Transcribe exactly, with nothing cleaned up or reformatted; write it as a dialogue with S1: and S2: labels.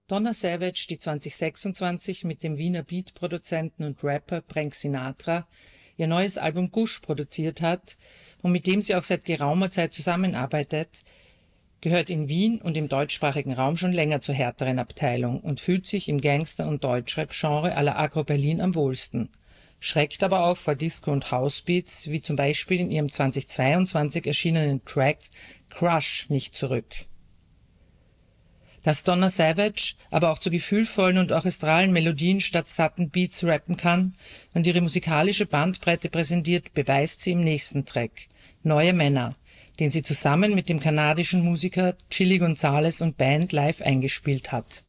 S1: Donna Savage, die zwanzig sechsundzwanzig mit dem Wiener Beatproduzenten und Rapper Frank Sinatra ihr neues Album Gush produziert hat und mit dem sie auch seit geraumer Zeit zusammenarbeitet, gehört in Wien und im deutschsprachigen Raum schon länger zur härteren Abteilung und fühlt sich im Gangster- und Deutschrap-Genre à la Agro Berlin am wohlsten, schreckt aber auch vor Disco- und Housebeats, wie zum Beispiel in ihrem zweitausendzweiundzwanzig erschienenen Track Crush nicht zurück. Dass Donna Savage aber auch zu gefühlvollen und orchestralen Melodien statt satten Beats rappen kann und ihre musikalische Bandbreite präsentiert, beweist sie im nächsten Track Neue Männer, den sie zusammen mit dem kanadischen Musiker Chilly Gonzales und Band live eingespielt hat.